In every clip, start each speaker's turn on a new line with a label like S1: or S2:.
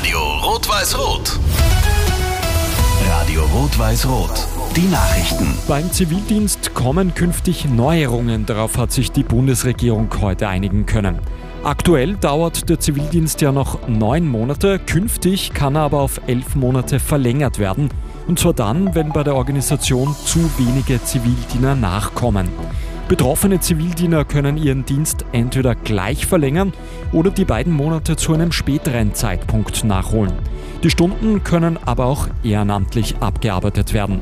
S1: Radio Rot-Weiß-Rot. Radio Rot-Weiß-Rot. Die Nachrichten.
S2: Beim Zivildienst kommen künftig Neuerungen. Darauf hat sich die Bundesregierung heute einigen können. Aktuell dauert der Zivildienst ja noch 9 Monate. Künftig kann er aber auf 11 Monate verlängert werden. Und zwar dann, wenn bei der Organisation zu wenige Zivildiener nachkommen. Betroffene Zivildiener können ihren Dienst entweder gleich verlängern oder die beiden Monate zu einem späteren Zeitpunkt nachholen. Die Stunden können aber auch ehrenamtlich abgearbeitet werden.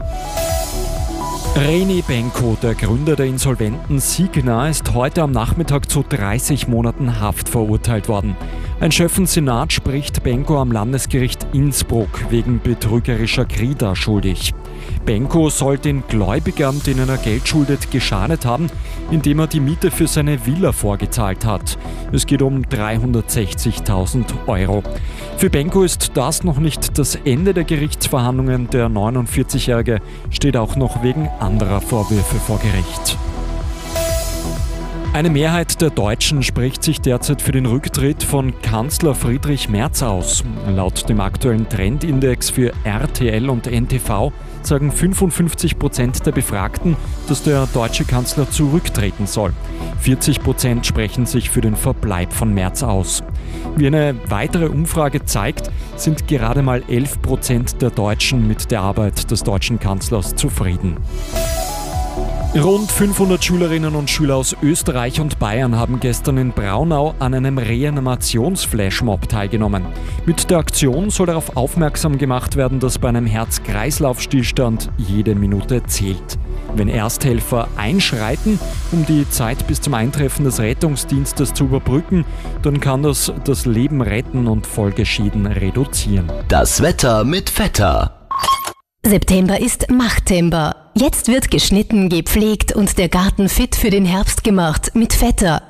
S2: René Benko, der Gründer der insolventen Signa, ist heute am Nachmittag zu 30 Monaten Haft verurteilt worden. Ein Schöffensenat spricht Benko am Landesgericht Innsbruck wegen betrügerischer Krita schuldig. Benko soll den Gläubigern, denen er Geld schuldet, geschadet haben, indem er die Miete für seine Villa vorgezahlt hat. Es geht um 360.000 Euro. Für Benko ist das noch nicht das Ende der Gerichtsverhandlungen. Der 49-Jährige steht auch noch wegen anderer Vorwürfe vor Gericht. Eine Mehrheit der Deutschen spricht sich derzeit für den Rücktritt von Kanzler Friedrich Merz aus. Laut dem aktuellen Trendindex für RTL und NTV sagen 55% der Befragten, dass der deutsche Kanzler zurücktreten soll. 40% sprechen sich für den Verbleib von Merz aus. Wie eine weitere Umfrage zeigt, sind gerade mal 11% der Deutschen mit der Arbeit des deutschen Kanzlers zufrieden. Rund 500 Schülerinnen und Schüler aus Österreich und Bayern haben gestern in Braunau an einem Reanimationsflashmob teilgenommen. Mit der Aktion soll darauf aufmerksam gemacht werden, dass bei einem Herz-Kreislauf-Stillstand jede Minute zählt. Wenn Ersthelfer einschreiten, um die Zeit bis zum Eintreffen des Rettungsdienstes zu überbrücken, dann kann das Leben retten und Folgeschäden reduzieren.
S1: Das Wetter mit Vetter.
S3: September ist Machtember. Jetzt wird geschnitten, gepflegt und der Garten fit für den Herbst gemacht mit Vetter.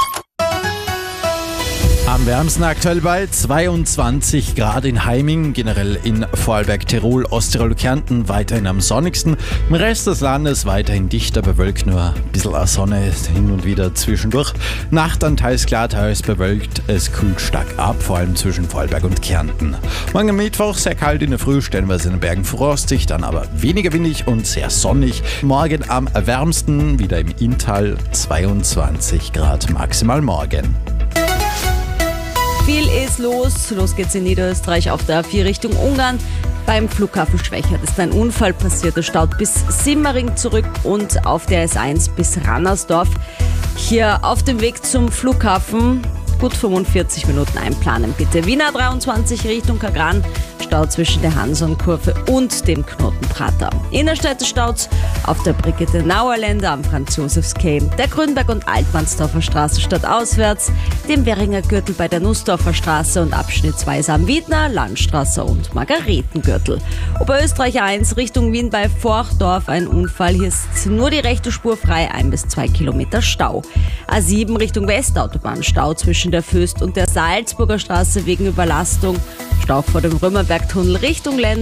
S4: Am wärmsten aktuell bei 22 Grad in Heiming, generell in Vorarlberg, Tirol, Osttirol, Kärnten weiterhin am sonnigsten. Im Rest des Landes weiterhin dichter bewölkt, nur ein bisschen Sonne hin und wieder zwischendurch. Nacht dann teils klar, teils bewölkt, es kühlt stark ab, vor allem zwischen Vorarlberg und Kärnten. Morgen Mittwoch sehr kalt in der Früh, stellenweise in den Bergen frostig, dann aber weniger windig und sehr sonnig. Morgen am wärmsten wieder im Inntal 22 Grad maximal morgen.
S5: Viel ist los. Los geht's in Niederösterreich auf der A4 Richtung Ungarn. Beim Flughafen Schwächert ist ein Unfall passiert. Es staut bis Simmering zurück und auf der S1 bis Rannersdorf. Hier auf dem Weg zum Flughafen gut 45 Minuten einplanen, bitte. Wiener 23 Richtung Kagran. Stau zwischen der Hanson-Kurve und dem Knotenprater. Innerstädte staut auf der Brigitte-Nauer Länder am Franz-Josefs-Quai, der Grünberg- und Altmannsdorfer Straße stadtauswärts, dem Währinger Gürtel bei der Nussdorfer Straße und abschnittsweise am Wiedner, Landstraße und Margaretengürtel. Oberösterreich 1 Richtung Wien bei Forchdorf ein Unfall. Hier ist nur die rechte Spur frei, 1 bis 2 Kilometer Stau. A7 Richtung Westautobahn, Stau zwischen der Föst und der Salzburger Straße wegen Überlastung. Stau vor dem Römerbergtunnel Richtung Länz.